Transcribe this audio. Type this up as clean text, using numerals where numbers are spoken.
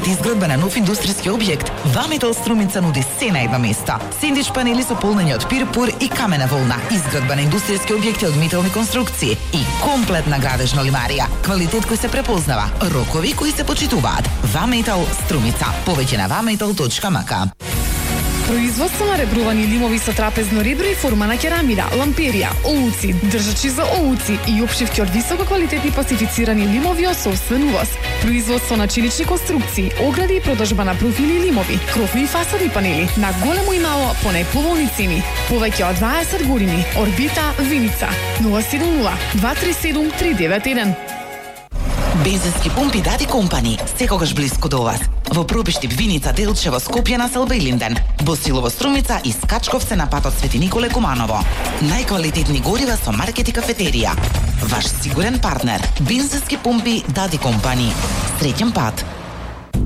пред изградба на нов индустријски објект, Ваметал Струмица нуди се на едно место. Сендвич панели со полнење од пирпур и камена волна, изградба на индустријски објекти од метални конструкции и комплетна градежна лимарија. Квалитет кој се препознава, рокови кои се почитуваат. Ваметал Струмица. Повеќе на vametal.mk. Производство на ребрувани лимови со трапезно ребро и форма на керамида, ламперија, олуци, држачи за олуци и опшивки од високо квалитетни пластифицирани лимови од собствен увоз. Производство на челични конструкции, огради и продажба на профили лимови, крофни и фасадни панели на големо и мало по најповолни цени. Повеќе од 20 години. Орбита Виница 070 237 391. Бензински пумпи Дади Компани, секогаш блиску до вас. Во Пробиштип, Виница, Делчево, Скопје, Населба и Линден. Босилово, Струмица и Скачковце на патот Свети Николе Куманово. Најквалитетни горива со маркет и кафетерија. Ваш сигурен партнер. Бензински пумпи Дади Компани. Среќен пат.